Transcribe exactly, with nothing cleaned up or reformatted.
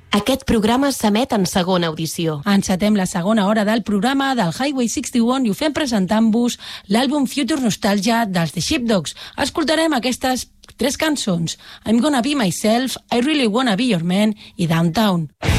Aquest programa s'emet en segona audició. Encetem la segona hora del programa del Highway seixanta-u i ho fem presentant-vos l'àlbum Future Nostalgia dels The Sheepdogs. Escoltarem aquestes tres cançons: I'm Gonna Be Myself, I Really Wanna Be Your Man i Downtown.